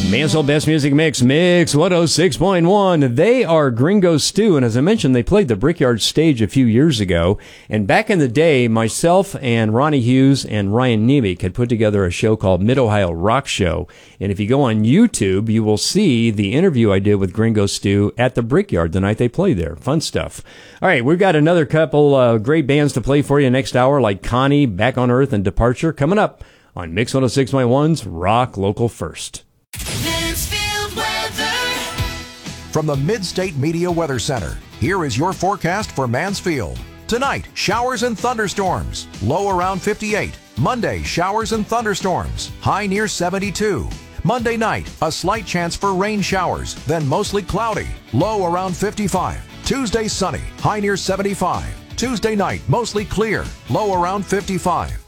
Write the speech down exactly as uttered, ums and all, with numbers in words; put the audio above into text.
Mansell Best Music Mix, Mix one oh six point one. They are Gringo Stew, and as I mentioned, they played the Brickyard stage a few years ago. And back in the day, myself and Ronnie Hughes and Ryan Nemec had put together a show called Mid-Ohio Rock Show. And if you go on YouTube, you will see the interview I did with Gringo Stew at the Brickyard the night they played there. Fun stuff. All right, we've got another couple uh, great bands to play for you next hour, like Connie, Back on Earth, and Departure, coming up on Mix one oh six point one's Rock Local First. Mansfield weather. From the Mid-State Media Weather Center, here is your forecast for Mansfield. Tonight, showers and thunderstorms. Low around fifty-eight. Monday, showers and thunderstorms. High near seventy-two. Monday night, a slight chance for rain showers, then mostly cloudy. Low around fifty-five. Tuesday, sunny. High near seventy-five. Tuesday night, mostly clear. Low around fifty-five.